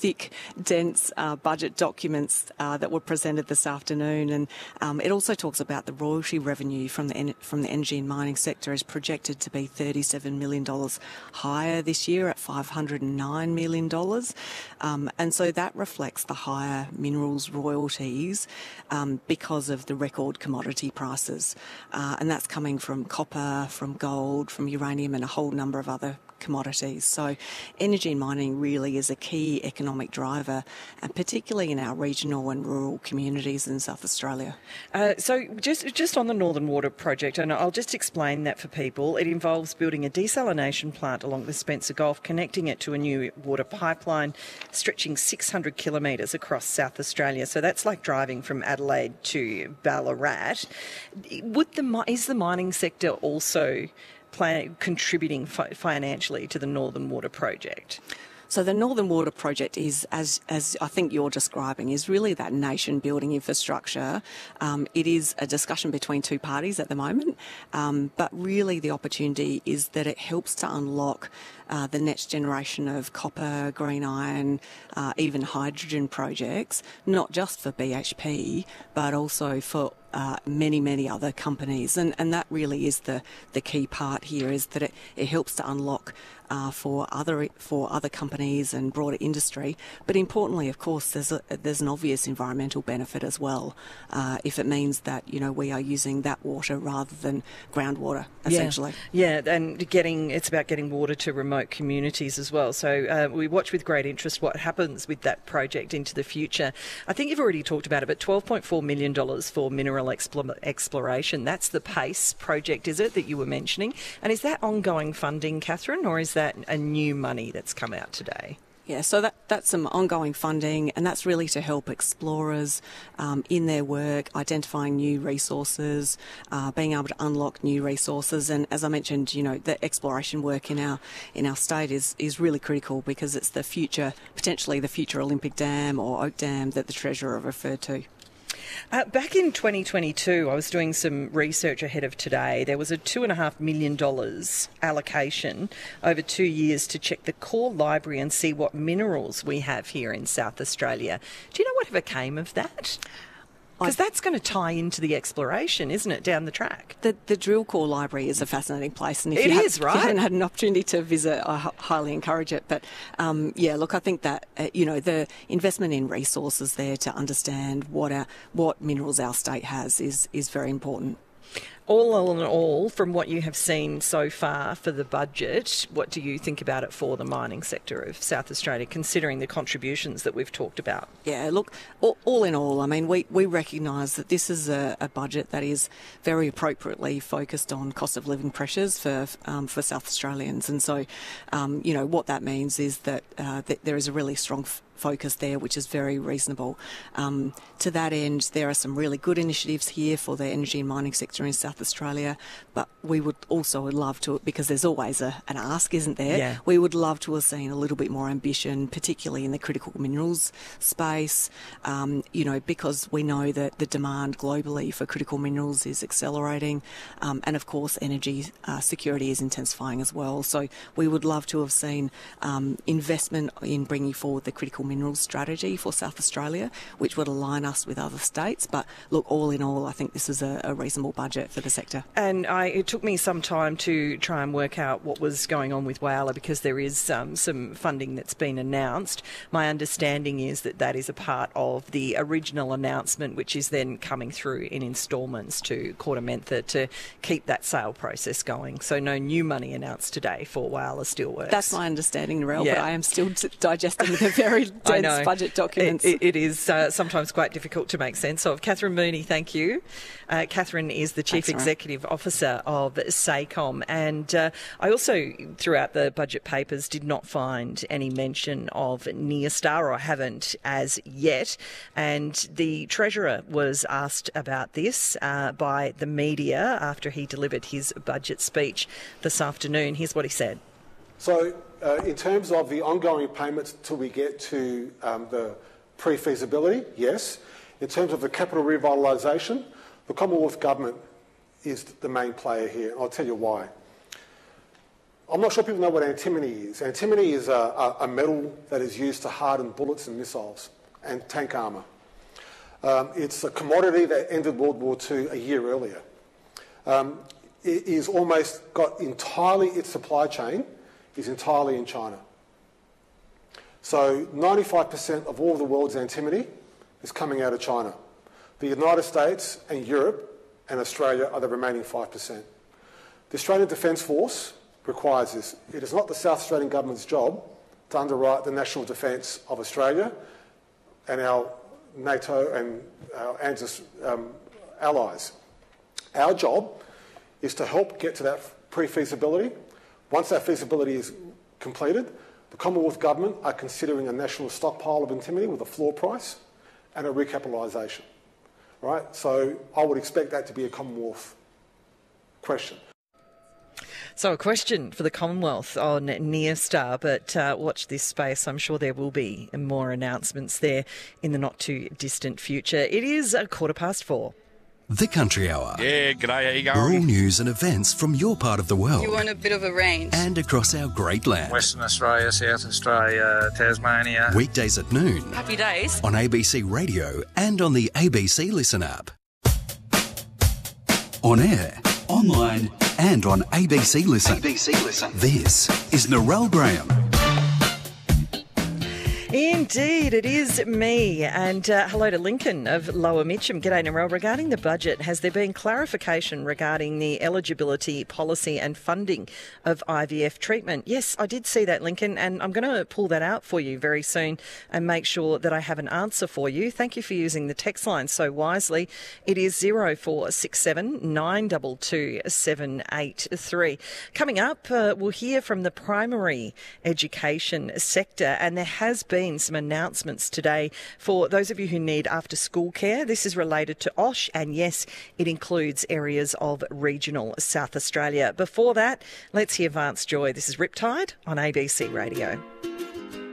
thick, dense budget documents that were presented this afternoon, and it also talks about the royalty revenue from the energy and mining sector is projected to be $37 million higher this year at $509 million, and so that reflects the higher minerals royalties because of the record commodity prices, and that's coming from copper, from gold, from uranium, and a whole number of other commodities. So energy and mining really is a key economic driver, and particularly in our regional and rural communities in South Australia. So just on the Northern Water project, and I'll just explain that for people, it involves building a desalination plant along the Spencer Gulf, connecting it to a new water pipeline stretching 600 kilometres across South Australia. So that's like driving from Adelaide to Ballarat. Is the mining sector also contributing financially to the Northern Water project? So the Northern Water project is, as I think you're describing, is really that nation-building infrastructure. It is a discussion between two parties at the moment, but really the opportunity is that it helps to unlock the next generation of copper, green iron, even hydrogen projects, not just for BHP, but also for many, many other companies. And that really is the key part here, is that it helps to unlock for other companies and broader industry. But importantly, of course, there's an obvious environmental benefit as well, if it means that, we are using that water rather than groundwater, essentially. Yeah, and it's about getting water to remote communities as well. So we watch with great interest what happens with that project into the future. I think you've already talked about it, but $12.4 million for mineral exploration. That's the PACE project, is it, that you were mentioning? And is that ongoing funding, Catherine, or is that a new money that's come out today? Yeah, so that's some ongoing funding, and that's really to help explorers in their work, identifying new resources, being able to unlock new resources. And as I mentioned, the exploration work in our state is really critical, because it's potentially the future Olympic Dam or Oak Dam that the Treasurer referred to. Back in 2022, I was doing some research ahead of today. There was a $2.5 million allocation over 2 years to check the core library and see what minerals we have here in South Australia. Do you know whatever came of that? Because that's going to tie into the exploration, isn't it, down the track? The Drill Core Library is a fascinating place, and if if you haven't had an opportunity to visit, I highly encourage it. But I think that the investment in resources there to understand what minerals our state has is very important. All in all, from what you have seen so far for the budget, what do you think about it for the mining sector of South Australia, considering the contributions that we've talked about? Yeah, look, all in all, I mean, we recognise that this is a budget that is very appropriately focused on cost of living pressures for South Australians. And so, what that means is that there is a really strong focus there, which is very reasonable. To that end, there are some really good initiatives here for the energy and mining sector in South Australia, but we would also love to, because there's always an ask, isn't there? Yeah. We would love to have seen a little bit more ambition, particularly in the critical minerals space, because we know that the demand globally for critical minerals is accelerating, and of course energy security is intensifying as well. So we would love to have seen investment in bringing forward the critical minerals strategy for South Australia, which would align us with other states. But look, all in all, I think this is a reasonable budget for the sector. And it took me some time to try and work out what was going on with Whyalla, because there is some funding that's been announced. My understanding is that is a part of the original announcement, which is then coming through in instalments to KordaMentha to keep that sale process going. So no new money announced today for Whyalla Steelworks. That's my understanding, Narelle, but I am still digesting the very dense budget documents. It is sometimes quite difficult to make sense of. Catherine Mooney, thank you. Catherine is the Chief Executive Officer of SACOM, and I also, throughout the budget papers, did not find any mention of Nyrstar, or I haven't as yet, and the Treasurer was asked about this by the media after he delivered his budget speech this afternoon. Here's what he said. So, in terms of the ongoing payments till we get to the pre-feasibility, yes. In terms of the capital revitalisation, the Commonwealth Government is the main player here, and I'll tell you why. I'm not sure people know what antimony is. Antimony is a metal that is used to harden bullets and missiles and tank armour. It's a commodity that ended World War II a year earlier. It is almost got entirely, its supply chain is entirely in China. So 95% of all the world's antimony is coming out of China. The United States and Europe and Australia are the remaining 5%. The Australian Defence Force requires this. It is not the South Australian Government's job to underwrite the national defence of Australia and our NATO and our ANZUS allies. Our job is to help get to that pre-feasibility. Once that feasibility is completed, the Commonwealth Government are considering a national stockpile of antimony with a floor price and a recapitalisation. Right? So I would expect that to be a Commonwealth question. So a question for the Commonwealth on Neostar, but watch this space. I'm sure there will be more announcements there in the not-too-distant future. It is 4:15. The Country Hour. Yeah, g'day, how you going? Rural news and events from your part of the world. You want a bit of a range. And across our great land. Western Australia, South Australia, Tasmania. Weekdays at noon. Happy days. On ABC Radio and on the ABC Listen app. On air, online and on ABC Listen. ABC Listen. This is Narelle Graham. Indeed, it is me. And hello to Lincoln of Lower Mitcham. G'day, Narelle. Regarding the budget, has there been clarification regarding the eligibility, policy and funding of IVF treatment? Yes, I did see that, Lincoln, and I'm going to pull that out for you very soon and make sure that I have an answer for you. Thank you for using the text line so wisely. It is 0467 922 783. Coming up, we'll hear from the primary education sector, and there has been some announcements today for those of you who need after-school care. This is related to OSH, and yes, it includes areas of regional South Australia. Before that, let's hear Vance Joy. This is Riptide on ABC Radio.